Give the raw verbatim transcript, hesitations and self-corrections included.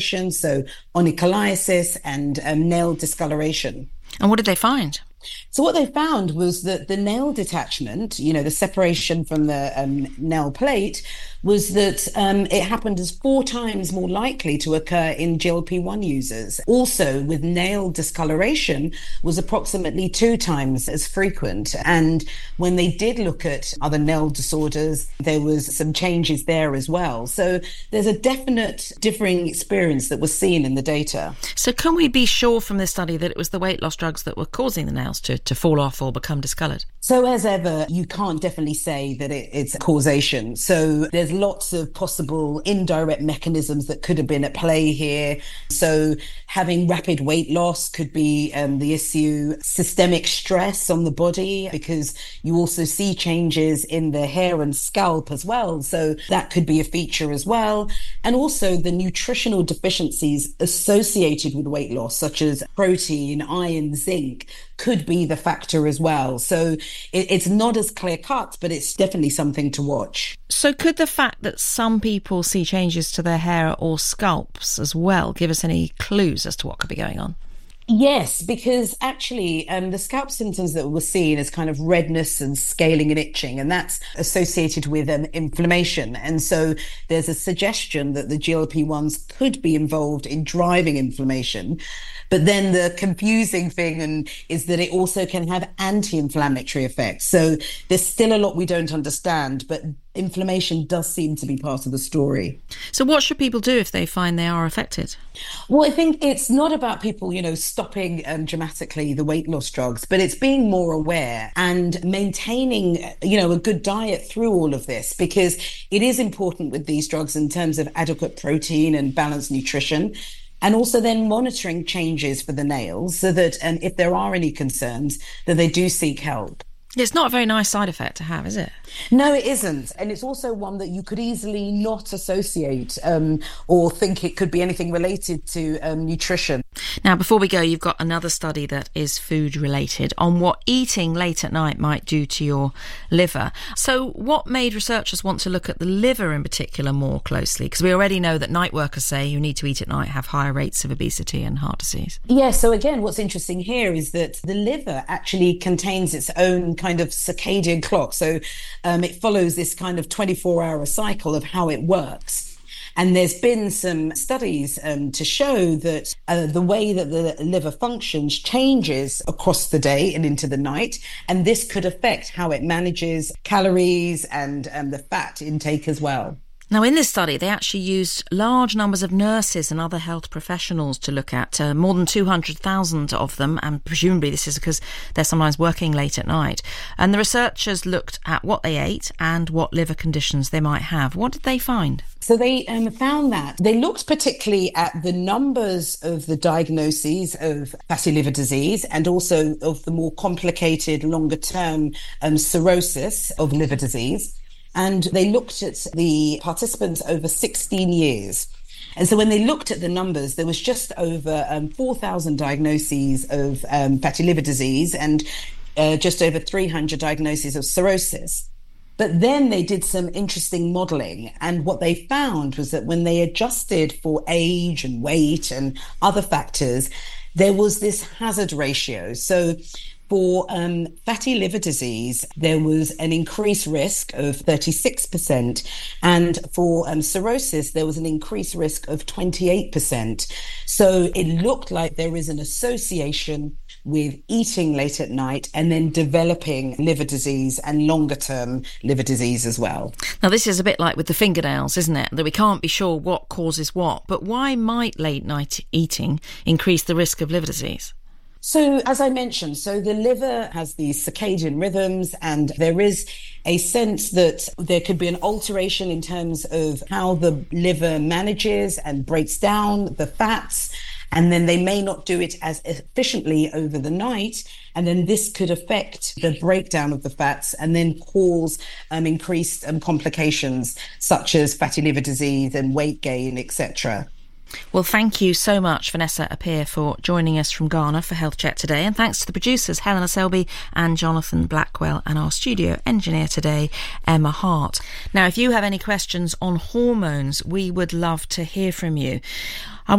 so onycholysis and um, nail discoloration. And what did they find? So what they found was that the nail detachment, you know, the separation from the um, nail plate, was that um, it happened as four times more likely to occur in G L P one users. Also, with nail discoloration, was approximately two times as frequent. And when they did look at other nail disorders, there was some changes there as well. So there's a definite differing experience that was seen in the data. So can we be sure from this study that it was the weight loss drugs that were causing the nails to, to fall off or become discoloured? So as ever, you can't definitely say that it, it's causation. So there's lots of possible indirect mechanisms that could have been at play here. So having rapid weight loss could be um, the issue. Systemic stress on the body, because you also see changes in the hair and scalp as well. So that could be a feature as well. And also the nutritional deficiencies associated with weight loss, such as protein, iron, zinc, could be the factor as well. So it, it's not as clear cut, but it's definitely something to watch. So could the fact that some people see changes to their hair or scalps as well give us any clues as to what could be going on? Yes, because actually um, the scalp symptoms that we're seeing is kind of redness and scaling and itching, and that's associated with um, inflammation. And so there's a suggestion that the G L P ones could be involved in driving inflammation. But then the confusing thing and is that it also can have anti-inflammatory effects. So there's still a lot we don't understand, but inflammation does seem to be part of the story. So what should people do if they find they are affected? Well, I think it's not about people, you know, stopping um, dramatically the weight loss drugs, but it's being more aware and maintaining, you know, a good diet through all of this, because it is important with these drugs in terms of adequate protein and balanced nutrition. And also then monitoring changes for the nails so that um, if there are any concerns, that they do seek help. It's not a very nice side effect to have, is it? No, it isn't. And it's also one that you could easily not associate um, or think it could be anything related to um, nutrition. Now, before we go, you've got another study that is food related on what eating late at night might do to your liver. So what made researchers want to look at the liver in particular more closely? Because we already know that night workers say you need to eat at night have higher rates of obesity and heart disease. Yeah, so again, what's interesting here is that the liver actually contains its own kind of circadian clock. So um, it follows this kind of twenty-four hour cycle of how it works. And there's been some studies um, to show that uh, the way that the liver functions changes across the day and into the night. And this could affect how it manages calories and um, the fat intake as well. Now, in this study, they actually used large numbers of nurses and other health professionals to look at, uh, more than two hundred thousand of them, and presumably this is because they're sometimes working late at night. And the researchers looked at what they ate and what liver conditions they might have. What did they find? So they um, found that they looked particularly at the numbers of the diagnoses of fatty liver disease and also of the more complicated, longer-term um, cirrhosis of liver disease. And they looked at the participants over sixteen years. And so when they looked at the numbers, there was just over um, four thousand diagnoses of um, fatty liver disease and uh, just over three hundred diagnoses of cirrhosis. But then they did some interesting modelling. And what they found was that when they adjusted for age and weight and other factors, there was this hazard ratio. So for um, fatty liver disease, there was an increased risk of thirty-six percent. And for um, cirrhosis, there was an increased risk of twenty-eight percent. So it looked like there is an association with eating late at night and then developing liver disease and longer term liver disease as well. Now, this is a bit like with the fingernails, isn't it? That we can't be sure what causes what. But why might late night eating increase the risk of liver disease? So, as I mentioned, so the liver has these circadian rhythms, and there is a sense that there could be an alteration in terms of how the liver manages and breaks down the fats, and then they may not do it as efficiently over the night, and then this could affect the breakdown of the fats and then cause um, increased um, complications such as fatty liver disease and weight gain, et cetera. Well, thank you so much, Vanessa Appiah, for joining us from Ghana for Health Check today. And thanks to the producers, Helena Selby and Jonathan Blackwell, and our studio engineer today, Emma Hart. Now, if you have any questions on hormones, we would love to hear from you.